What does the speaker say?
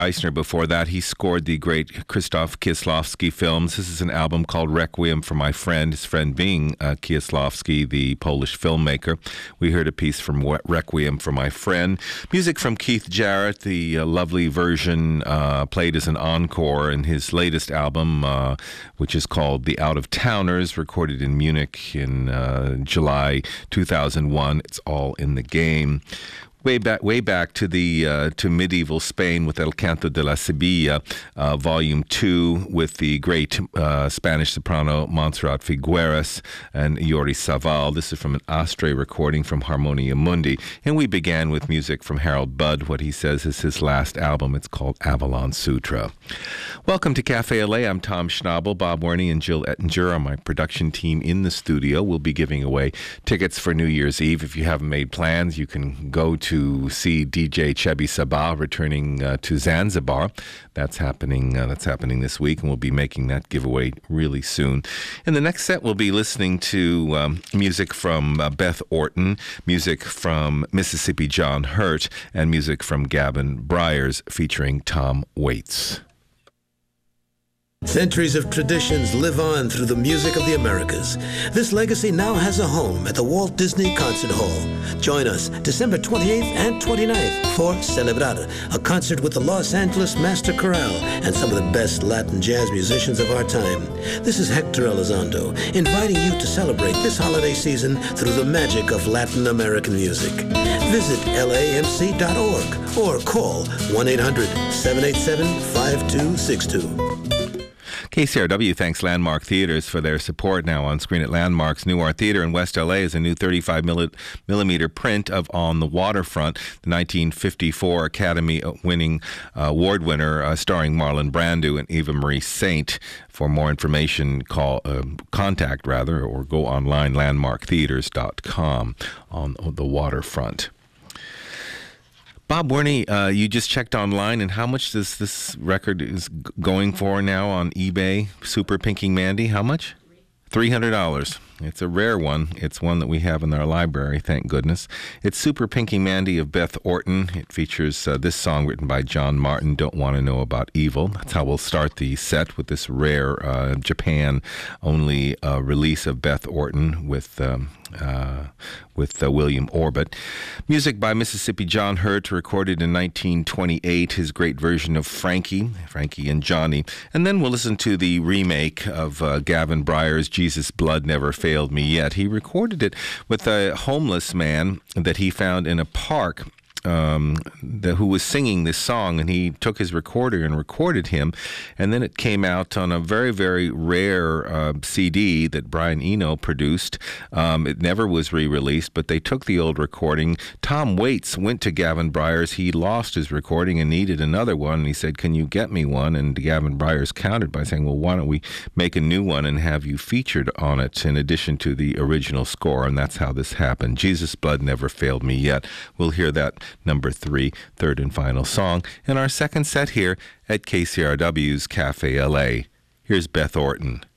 Eisner before that. He scored the great Krzysztof Kieslowski films. This is an album called Requiem for My Friend, his friend being Kieslowski, the Polish filmmaker. We heard a piece from Requiem for My Friend. Music from Keith Jarrett, the lovely version played as an encore in his latest album, which is called The Out of Towners, recorded in Munich in July 2001. It's all in the game. Way back to to medieval Spain with El Canto de la Sibilla, Volume 2, with the great Spanish soprano Montserrat Figueras and Yori Saval. This is from an Astre recording from Harmonia Mundi. And we began with music from Harold Budd, what he says is his last album. It's called Avalon Sutra. Welcome to Cafe LA. I'm Tom Schnabel. Bob Werney and Jill Ettinger are my production team in the studio. We'll be giving away tickets for New Year's Eve. If you haven't made plans, you can go to see DJ Chebby Sabah returning to Zanzibar. That's happening this week, and we'll be making that giveaway really soon. In the next set, we'll be listening to music from Beth Orton, music from Mississippi John Hurt, and music from Gavin Bryars featuring Tom Waits. Centuries of traditions live on through the music of the Americas. This legacy now has a home at the Walt Disney Concert Hall. Join us December 28th and 29th for Celebrar, a concert with the Los Angeles Master Chorale and some of the best Latin jazz musicians of our time. This is Hector Elizondo, inviting you to celebrate this holiday season through the magic of Latin American music. Visit lamc.org or call 1-800-787-5262. KCRW thanks Landmark Theaters for their support. Now on screen at Landmark's New Art Theater in West LA is a new 35-millimeter print of On the Waterfront, the 1954 Academy-winning award winner starring Marlon Brando and Eva Marie Saint. For more information, contact or go online, landmarktheaters.com on the waterfront. Bob Werney, you just checked online, and how much does this record is going for now on eBay? Super Pinking Mandy, how much? $300. It's a rare one. It's one that we have in our library, thank goodness. It's Super Pinking Mandy of Beth Orton. It features this song written by John Martin, Don't Want to Know About Evil. That's how we'll start the set, with this rare Japan-only release of Beth Orton with William Orbit. Music by Mississippi John Hurt, recorded in 1928, his great version of Frankie and Johnny. And then we'll listen to the remake of Gavin Bryars' Jesus Blood Never Failed Me Yet. He recorded it with a homeless man that he found in a park, who was singing this song, and he took his recorder and recorded him, and then it came out on a very, very rare CD that Brian Eno produced. It never was re-released, but they took the old recording. Tom Waits went to Gavin Bryars. He lost his recording and needed another one, and he said, "Can you get me one?" And Gavin Bryars countered by saying, "Well, why don't we make a new one and have you featured on it in addition to the original score?" And that's how this happened. Jesus Blood Never Failed Me Yet. We'll hear that number 3, third and final song in our second set here at KCRW's Cafe LA. Here's Beth Orton.